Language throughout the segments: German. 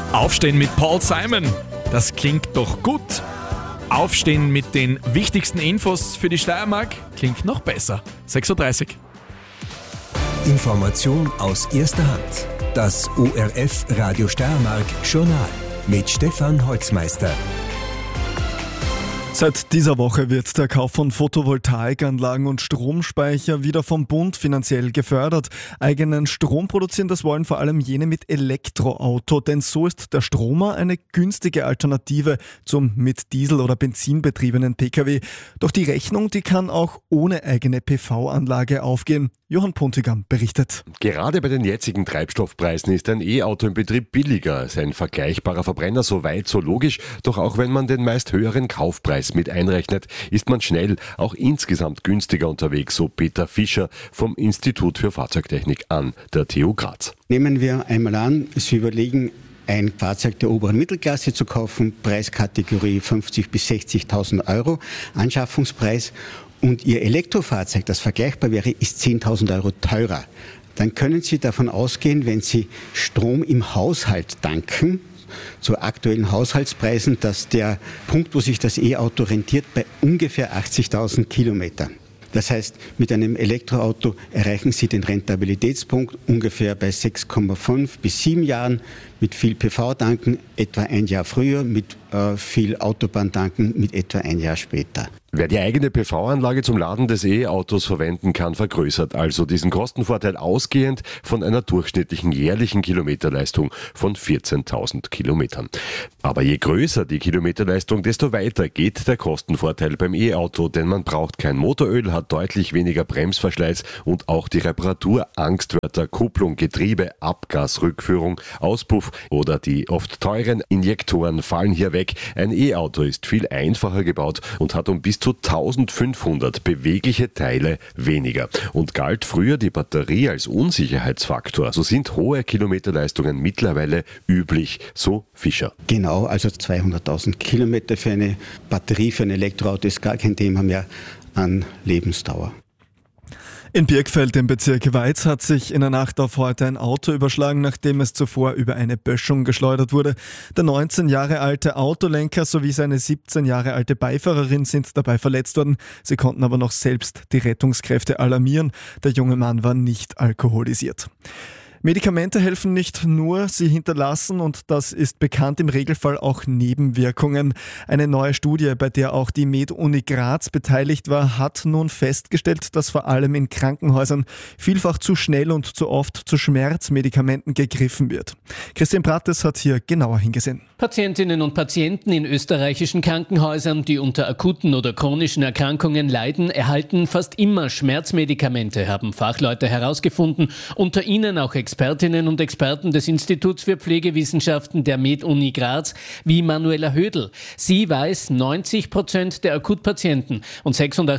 Aufstehen mit Paul Simon, das klingt doch gut. Aufstehen mit den wichtigsten Infos für die Steiermark klingt noch besser. 6.30 Uhr. Information aus erster Hand. Das ORF Radio Steiermark Journal mit Stefan Holzmeister. Seit dieser Woche wird der Kauf von Photovoltaikanlagen und Stromspeicher wieder vom Bund finanziell gefördert. Eigenen Strom produzieren, das wollen vor allem jene mit Elektroauto, denn so ist der Stromer eine günstige Alternative zum mit Diesel- oder Benzin betriebenen Pkw. Doch die Rechnung, die kann auch ohne eigene PV-Anlage aufgehen. Johann Puntigam berichtet. Gerade bei den jetzigen Treibstoffpreisen ist ein E-Auto im Betrieb billiger als ein vergleichbarer Verbrenner, so weit, so logisch. Doch auch wenn man den meist höheren Kaufpreis mit einrechnet, ist man schnell auch insgesamt günstiger unterwegs, so Peter Fischer vom Institut für Fahrzeugtechnik an der TU Graz. Nehmen wir einmal an, Sie überlegen, ein Fahrzeug der oberen Mittelklasse zu kaufen, Preiskategorie 50.000 bis 60.000 Euro, Anschaffungspreis, und Ihr Elektrofahrzeug, das vergleichbar wäre, ist 10.000 Euro teurer. Dann können Sie davon ausgehen, wenn Sie Strom im Haushalt tanken, zu aktuellen Haushaltspreisen, dass der Punkt, wo sich das E-Auto rentiert, bei ungefähr 80.000 Kilometern. Das heißt, mit einem Elektroauto erreichen Sie den Rentabilitätspunkt ungefähr bei 6,5 bis 7 Jahren, mit viel PV-Tanken etwa ein Jahr früher, mit viel Autobahntanken mit etwa ein Jahr später. Wer die eigene PV-Anlage zum Laden des E-Autos verwenden kann, vergrößert also diesen Kostenvorteil ausgehend von einer durchschnittlichen jährlichen Kilometerleistung von 14.000 Kilometern. Aber je größer die Kilometerleistung, desto weiter geht der Kostenvorteil beim E-Auto, denn man braucht kein Motoröl, hat deutlich weniger Bremsverschleiß und auch die Reparaturangstwörter Kupplung, Getriebe, Abgasrückführung, Auspuff oder die oft teuren Injektoren fallen hier weg. Ein E-Auto ist viel einfacher gebaut und hat um bis zu 1500 bewegliche Teile weniger und galt früher die Batterie als Unsicherheitsfaktor. So sind hohe Kilometerleistungen mittlerweile üblich, so Fischer. Genau, also 200.000 Kilometer für eine Batterie, für ein Elektroauto ist gar kein Thema mehr an Lebensdauer. In Birkfeld im Bezirk Weiz hat sich in der Nacht auf heute ein Auto überschlagen, nachdem es zuvor über eine Böschung geschleudert wurde. Der 19 Jahre alte Autolenker sowie seine 17 Jahre alte Beifahrerin sind dabei verletzt worden. Sie konnten aber noch selbst die Rettungskräfte alarmieren. Der junge Mann war nicht alkoholisiert. Medikamente helfen nicht nur, sie hinterlassen, und das ist bekannt, im Regelfall auch Nebenwirkungen. Eine neue Studie, bei der auch die Med-Uni Graz beteiligt war, hat nun festgestellt, dass vor allem in Krankenhäusern vielfach zu schnell und zu oft zu Schmerzmedikamenten gegriffen wird. Christian Brattes hat hier genauer hingesehen. Patientinnen und Patienten in österreichischen Krankenhäusern, die unter akuten oder chronischen Erkrankungen leiden, erhalten fast immer Schmerzmedikamente, haben Fachleute herausgefunden, unter ihnen auch Expertinnen und Experten des Instituts für Pflegewissenschaften der Med-Uni Graz wie Manuela Hödl. Sie weiß, 90% der Akutpatienten und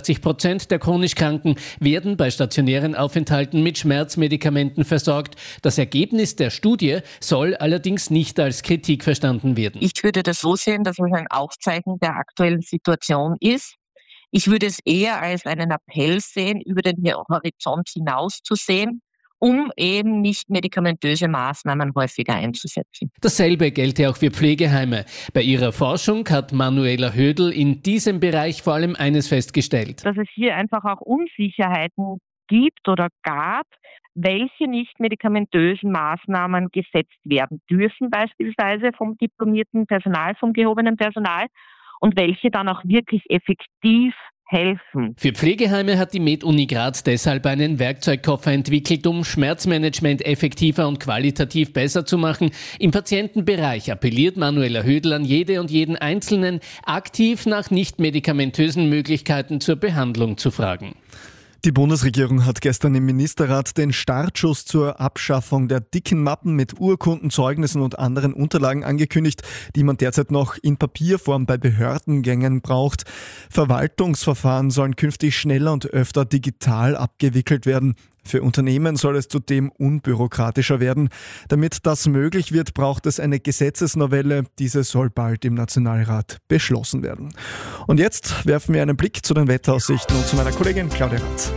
86% der chronisch Kranken werden bei stationären Aufenthalten mit Schmerzmedikamenten versorgt. Das Ergebnis der Studie soll allerdings nicht als Kritik verstanden werden. Ich würde das so sehen, dass es ein Aufzeichen der aktuellen Situation ist. Ich würde es eher als einen Appell sehen, über den Horizont hinaus zu sehen, um eben nicht medikamentöse Maßnahmen häufiger einzusetzen. Dasselbe gelte auch für Pflegeheime. Bei ihrer Forschung hat Manuela Hödl in diesem Bereich vor allem eines festgestellt. Dass es hier einfach auch Unsicherheiten gibt oder gab, welche nicht medikamentösen Maßnahmen gesetzt werden dürfen, beispielsweise vom diplomierten Personal, vom gehobenen Personal, und welche dann auch wirklich effektiv helfen. Für Pflegeheime hat die Med-Uni Graz deshalb einen Werkzeugkoffer entwickelt, um Schmerzmanagement effektiver und qualitativ besser zu machen. Im Patientenbereich appelliert Manuela Hödl an jede und jeden Einzelnen, aktiv nach nicht-medikamentösen Möglichkeiten zur Behandlung zu fragen. Die Bundesregierung hat gestern im Ministerrat den Startschuss zur Abschaffung der dicken Mappen mit Urkunden, Zeugnissen und anderen Unterlagen angekündigt, die man derzeit noch in Papierform bei Behördengängen braucht. Verwaltungsverfahren sollen künftig schneller und öfter digital abgewickelt werden. Für Unternehmen soll es zudem unbürokratischer werden. Damit das möglich wird, braucht es eine Gesetzesnovelle. Diese soll bald im Nationalrat beschlossen werden. Und jetzt werfen wir einen Blick zu den Wetteraussichten und zu meiner Kollegin Claudia Ratz.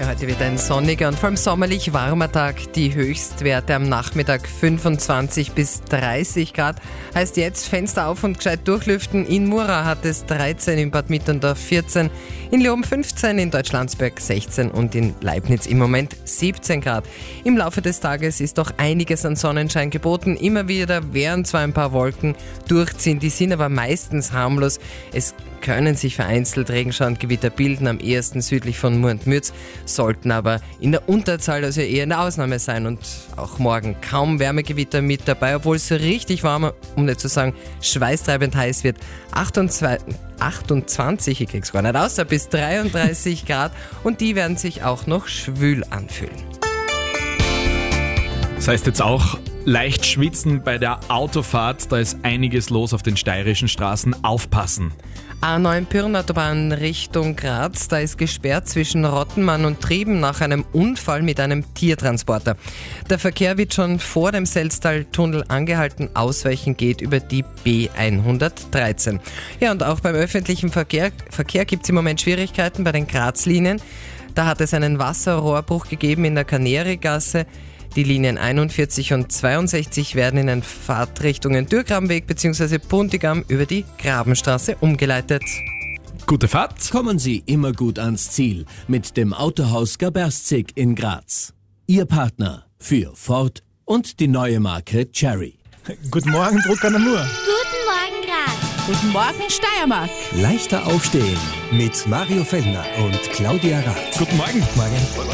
Heute wird ein sonniger und vor allem sommerlich warmer Tag. Die Höchstwerte am Nachmittag 25 bis 30 Grad. Heißt jetzt Fenster auf und gescheit durchlüften. In Mura hat es 13, in Bad Mitterndorf 14, in Leoben 15, in Deutschlandsberg 16 und in Leibniz im Moment 17 Grad. Im Laufe des Tages ist doch einiges an Sonnenschein geboten. Immer wieder werden zwar ein paar Wolken durchziehen, die sind aber meistens harmlos. Es können sich vereinzelt Regenschauer und Gewitter bilden, am ehesten südlich von Mur und Mürz, sollten aber in der Unterzahl, also eher eine Ausnahme sein. Und auch morgen kaum Wärmegewitter mit dabei, obwohl es so richtig warm, um nicht zu sagen schweißtreibend heiß wird. 28, ich krieg's gar nicht aus, bis 33 Grad und die werden sich auch noch schwül anfühlen. Das heißt jetzt auch leicht schwitzen bei der Autofahrt, da ist einiges los auf den steirischen Straßen. Aufpassen! A9 Pirnautobahn Richtung Graz, da ist gesperrt zwischen Rottenmann und Trieben nach einem Unfall mit einem Tiertransporter. Der Verkehr wird schon vor dem Selztal-Tunnel angehalten, ausweichen geht über die B113. Ja, und auch beim öffentlichen Verkehr gibt es im Moment Schwierigkeiten bei den Graz-Linien. Da hat es einen Wasserrohrbruch gegeben in der Kanärigasse. Die Linien 41 und 62 werden in den Fahrtrichtungen Dürrgrabenweg bzw. Puntigam über die Grabenstraße umgeleitet. Gute Fahrt! Kommen Sie immer gut ans Ziel mit dem Autohaus Gaberstzig in Graz. Ihr Partner für Ford und die neue Marke Cherry. Guten Morgen, Bruck an der Mur. Guten Morgen, Graz. Guten Morgen, Steiermark. Leichter aufstehen mit Mario Fellner und Claudia Rath. Guten Morgen. Morgen.